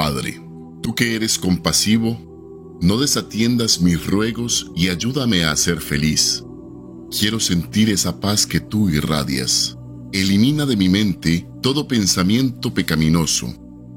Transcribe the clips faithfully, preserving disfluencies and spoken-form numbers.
Padre, tú que eres compasivo, no desatiendas mis ruegos y ayúdame a ser feliz. Quiero sentir esa paz que tú irradias. Elimina de mi mente todo pensamiento pecaminoso.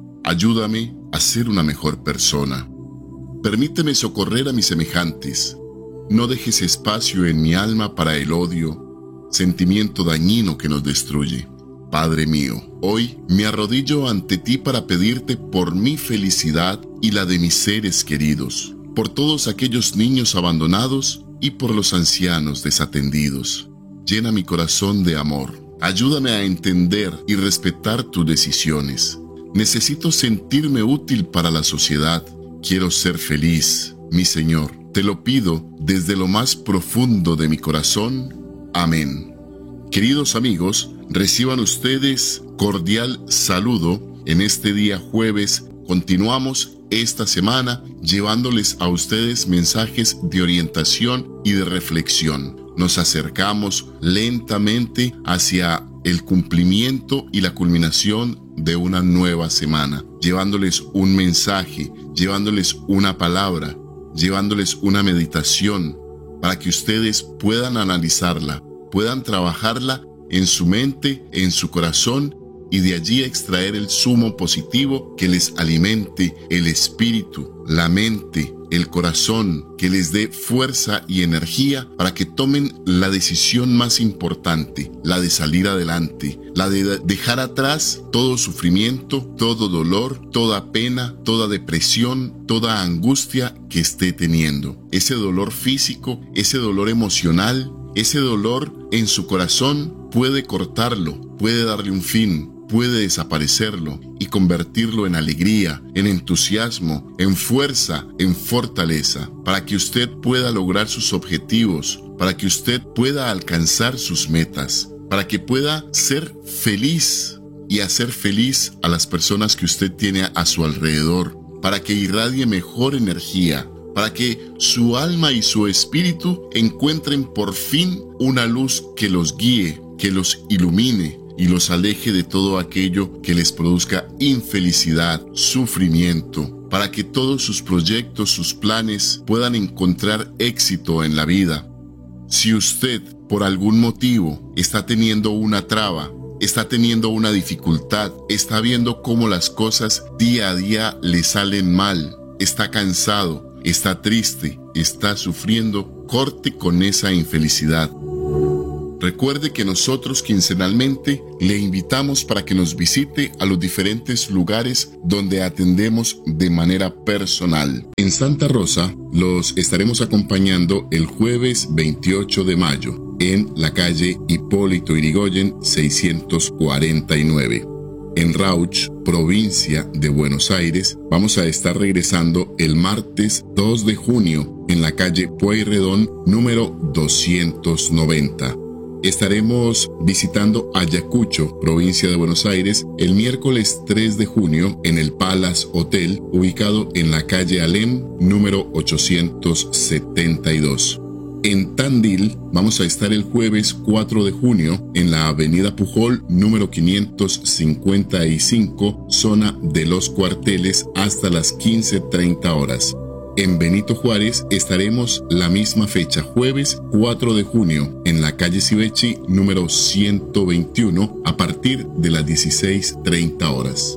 Ayúdame a ser una mejor persona. Permíteme socorrer a mis semejantes. No dejes espacio en mi alma para el odio, sentimiento dañino que nos destruye. Padre mío, hoy me arrodillo ante ti para pedirte por mi felicidad y la de mis seres queridos, por todos aquellos niños abandonados y por los ancianos desatendidos. Llena mi corazón de amor. Ayúdame a entender y respetar tus decisiones. Necesito sentirme útil para la sociedad. Quiero ser feliz, mi Señor. Te lo pido desde lo más profundo de mi corazón. Amén. Queridos amigos, reciban ustedes cordial saludo. En este día jueves continuamos esta semana llevándoles a ustedes mensajes de orientación y de reflexión. Nos acercamos lentamente hacia el cumplimiento y la culminación de una nueva semana, llevándoles un mensaje, llevándoles una palabra, llevándoles una meditación para que ustedes puedan analizarla, puedan trabajarla en su mente, en su corazón y de allí extraer el sumo positivo que les alimente el espíritu, la mente, el corazón, que les dé fuerza y energía para que tomen la decisión más importante, la de salir adelante, la de dejar atrás todo sufrimiento, todo dolor, toda pena, toda depresión, toda angustia que esté teniendo. Ese dolor físico, ese dolor emocional, ese dolor en su corazón puede cortarlo, puede darle un fin, puede desaparecerlo y convertirlo en alegría, en entusiasmo, en fuerza, en fortaleza, para que usted pueda lograr sus objetivos, para que usted pueda alcanzar sus metas, para que pueda ser feliz y hacer feliz a las personas que usted tiene a su alrededor, para que irradie mejor energía, para que su alma y su espíritu encuentren por fin una luz que los guíe, que los ilumine, y los aleje de todo aquello que les produzca infelicidad, sufrimiento, para que todos sus proyectos, sus planes puedan encontrar éxito en la vida. Si usted, por algún motivo, está teniendo una traba, está teniendo una dificultad, está viendo cómo las cosas día a día le salen mal, está cansado, está triste, está sufriendo, corte con esa infelicidad. Recuerde que nosotros quincenalmente le invitamos para que nos visite a los diferentes lugares donde atendemos de manera personal. En Santa Rosa los estaremos acompañando el jueves veintiocho de mayo en la calle Hipólito Yrigoyen seiscientos cuarenta y nueve. En Rauch, provincia de Buenos Aires, vamos a estar regresando el martes dos de junio en la calle Pueyrredón número doscientos noventa. Estaremos visitando Ayacucho, provincia de Buenos Aires, el miércoles tres de junio en el Palace Hotel, ubicado en la calle Alem, número ochocientos setenta y dos. En Tandil vamos a estar el jueves cuatro de junio en la avenida Pujol, número quinientos cincuenta y cinco, zona de los cuarteles, hasta las quince treinta horas. En Benito Juárez estaremos la misma fecha, jueves cuatro de junio, en la calle Civechi, número ciento veintiuno, a partir de las dieciséis treinta horas.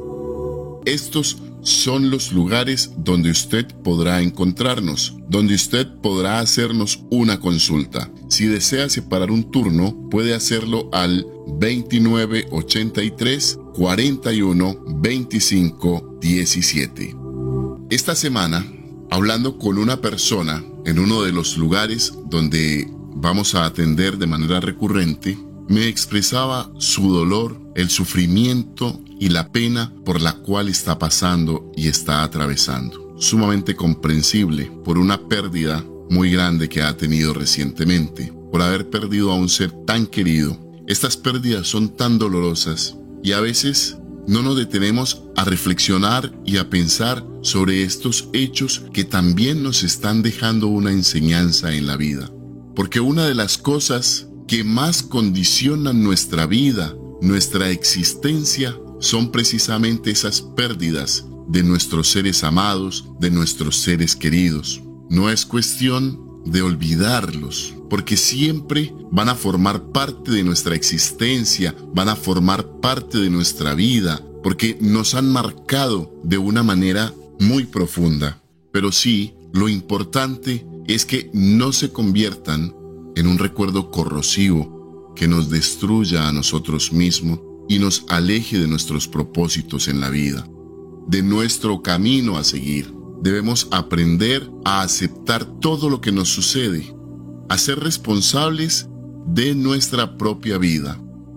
Estos son los lugares donde usted podrá encontrarnos, donde usted podrá hacernos una consulta. Si desea separar un turno, puede hacerlo al veintinueve ochenta y tres, cuarenta y uno, veinticinco diecisiete. Esta semana, hablando con una persona en uno de los lugares donde vamos a atender de manera recurrente, me expresaba su dolor, el sufrimiento y la pena por la cual está pasando y está atravesando. Sumamente comprensible por una pérdida muy grande que ha tenido recientemente, por haber perdido a un ser tan querido. Estas pérdidas son tan dolorosas y a veces no nos detenemos a reflexionar y a pensar sobre estos hechos que también nos están dejando una enseñanza en la vida. Porque una de las cosas que más condicionan nuestra vida, nuestra existencia, son precisamente esas pérdidas de nuestros seres amados, de nuestros seres queridos. No es cuestión de olvidarlos, porque siempre van a formar parte de nuestra existencia, van a formar parte de nuestra vida, porque nos han marcado de una manera muy profunda. Pero sí, lo importante es que no se conviertan en un recuerdo corrosivo que nos destruya a nosotros mismos y nos aleje de nuestros propósitos en la vida, de nuestro camino a seguir. Debemos aprender a aceptar todo lo que nos sucede, a ser responsables de nuestra propia vida.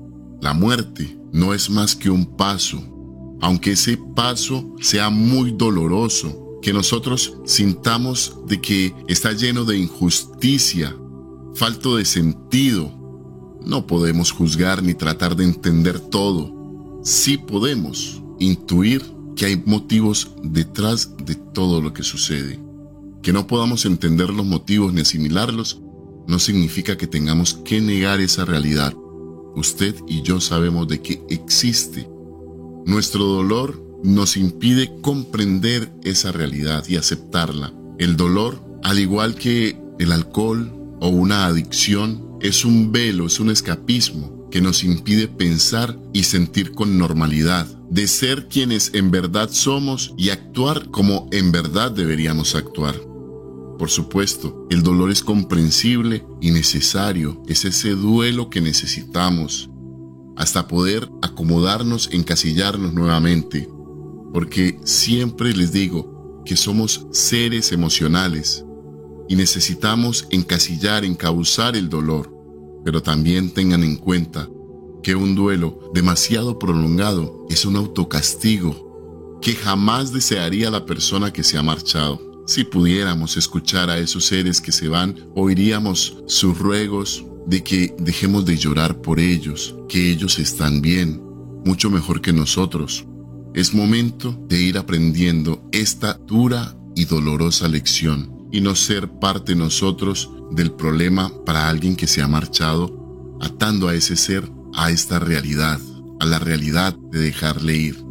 La muerte no es más que un paso, aunque ese paso sea muy doloroso, que nosotros sintamos de que está lleno de injusticia, falto de sentido. No podemos juzgar ni tratar de entender todo. Sí podemos intuir que hay motivos detrás de todo lo que sucede. Que no podamos entender los motivos ni asimilarlos no significa que tengamos que negar esa realidad. Usted y yo sabemos de que existe. Nuestro dolor nos impide comprender esa realidad y aceptarla. El dolor, al igual que el alcohol o una adicción, es un velo, es un escapismo que nos impide pensar y sentir con normalidad, de ser quienes en verdad somos y actuar como en verdad deberíamos actuar. Por supuesto, el dolor es comprensible y necesario, es ese duelo que necesitamos hasta poder acomodarnos, encasillarnos nuevamente, porque siempre les digo que somos seres emocionales y necesitamos encasillar, encauzar el dolor, pero también tengan en cuenta que un duelo demasiado prolongado es un autocastigo que jamás desearía la persona que se ha marchado. Si pudiéramos escuchar a esos seres que se van, oiríamos sus ruegos de que dejemos de llorar por ellos, que ellos están bien, mucho mejor que nosotros. Es momento de ir aprendiendo esta dura y dolorosa lección y no ser parte nosotros del problema para alguien que se ha marchado, atando a ese ser a esta realidad, a la realidad de dejarle ir.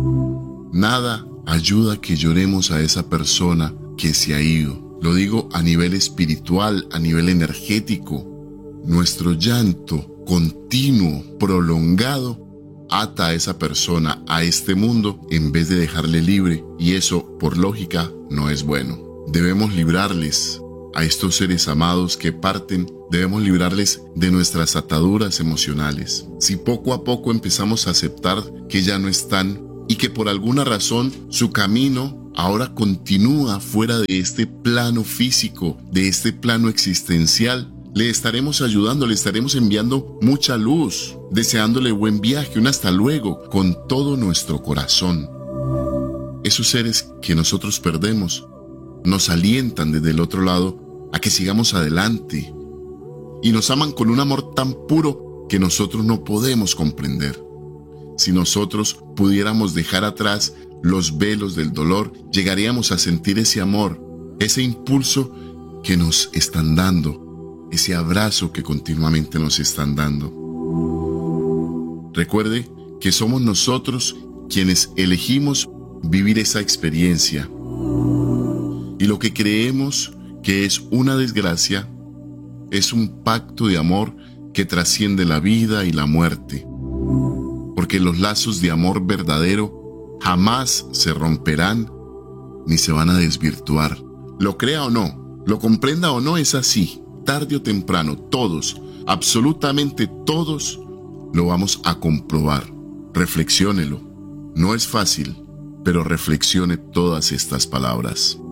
Nada ayuda a que lloremos a esa persona que se ha ido. Lo digo a nivel espiritual, a nivel energético. Nuestro llanto continuo, prolongado, ata a esa persona a este mundo en vez de dejarle libre, y eso, por lógica, no es bueno. Debemos librarles a estos seres amados que parten, debemos librarles de nuestras ataduras emocionales. Si poco a poco empezamos a aceptar que ya no están y que por alguna razón su camino ahora continúa fuera de este plano físico, de este plano existencial, le estaremos ayudando, le estaremos enviando mucha luz, deseándole buen viaje, un hasta luego, con todo nuestro corazón. Esos seres que nosotros perdemos nos alientan desde el otro lado a que sigamos adelante y nos aman con un amor tan puro que nosotros no podemos comprender. Si nosotros pudiéramos dejar atrás los velos del dolor, llegaríamos a sentir ese amor, ese impulso que nos están dando, ese abrazo que continuamente nos están dando. Recuerde que somos nosotros quienes elegimos vivir esa experiencia. Y lo que creemos que es una desgracia es un pacto de amor que trasciende la vida y la muerte. Porque los lazos de amor verdadero jamás se romperán ni se van a desvirtuar. Lo crea o no, lo comprenda o no, es así. Tarde o temprano, todos, absolutamente todos, lo vamos a comprobar. Reflexiónelo. No es fácil, pero reflexione todas estas palabras.